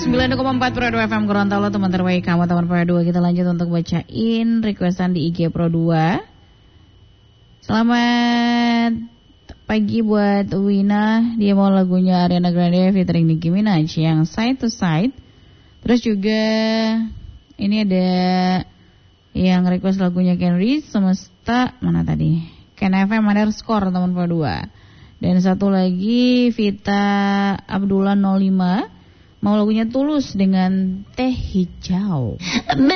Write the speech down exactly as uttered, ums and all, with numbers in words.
sembilan koma empat Pro dua F M Gorontalo, teman terbaik kamu, teman Pro dua. Kita lanjut untuk bacain requestan di I G Pro dua. Selamat pagi buat Wina, dia mau lagunya Ariana Grande featuring Nicki Minaj yang Side to Side. Terus juga ini ada yang request lagunya Kenry Semesta, mana tadi? Ken F M underscore teman Pro dua. Dan satu lagi Vita Abdullah nol lima mau lagunya Tulus dengan Teh Hijau.